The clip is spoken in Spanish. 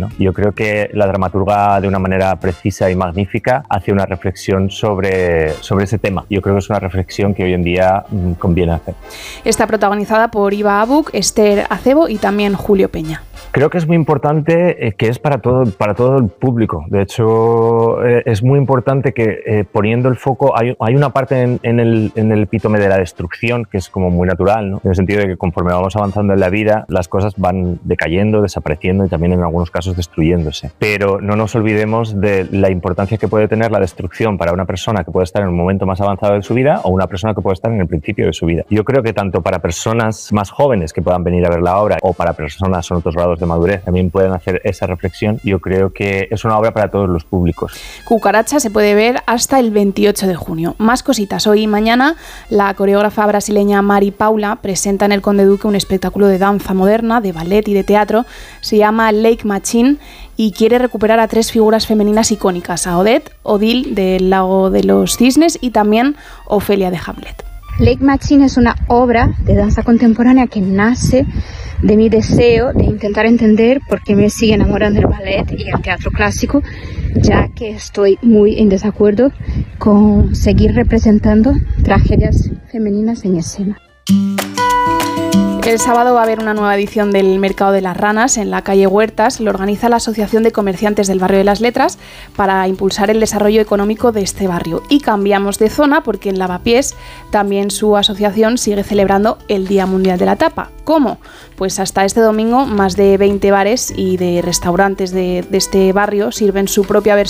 ¿no? Yo creo que la dramaturga, de una manera precisa y magnífica, hace una reflexión sobre ese tema. Yo creo que es una reflexión que hoy en día conviene hacer. Está protagonizada por Iva Abuk, Esther Acebo y también Julio Peña. Creo que es muy importante, que es para todo el público. De hecho, es muy importante que poniendo el foco, hay una parte en el epítome de la destrucción que es como muy natural, ¿no? En el sentido de que conforme vamos avanzando en la vida, las cosas van decayendo, desapareciendo y también en algunos casos destruyéndose. Pero no nos olvidemos de la importancia que puede tener la destrucción para una persona que puede estar en un momento más avanzado de su vida o una persona que puede estar en el principio de su vida. Yo creo que tanto para personas más jóvenes que puedan venir a ver la obra o para personas en otros grados de madurez también pueden hacer esa reflexión. Yo creo que es una obra para todos los públicos. Cucaracha se puede ver hasta el 28 de junio. Más cositas. Hoy y mañana la coreógrafa brasileña Mari Paula presenta en el Conde Duque un espectáculo de danza moderna, de ballet y de teatro. Se llama Lake Machine y quiere recuperar a 3 figuras femeninas icónicas: a Odette, Odile del Lago de los Cisnes y también Ofelia de Hamlet. Lake Machine es una obra de danza contemporánea que nace de mi deseo de intentar entender por qué me sigue enamorando el ballet y el teatro clásico, ya que estoy muy en desacuerdo con seguir representando tragedias femeninas en escena. El sábado va a haber una nueva edición del Mercado de las Ranas en la calle Huertas. Lo organiza la Asociación de Comerciantes del Barrio de las Letras para impulsar el desarrollo económico de este barrio. Y cambiamos de zona porque en Lavapiés también su asociación sigue celebrando el Día Mundial de la Tapa. ¿Cómo? Pues hasta este domingo más de 20 bares y de restaurantes de este barrio sirven su propia versión